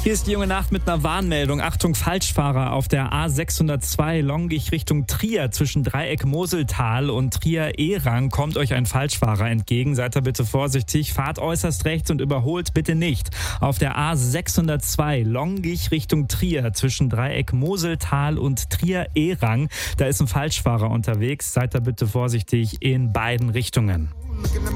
Hier ist die junge Nacht mit einer Warnmeldung. Achtung, Falschfahrer auf der A602 Longich Richtung Trier zwischen Dreieck Moseltal und Trier-Ehrang kommt euch ein Falschfahrer entgegen. Seid da bitte vorsichtig, fahrt äußerst rechts und überholt bitte nicht. Auf der A602 Longich Richtung Trier zwischen Dreieck Moseltal und Trier-Ehrang, da ist ein Falschfahrer unterwegs. Seid da bitte vorsichtig in beiden Richtungen.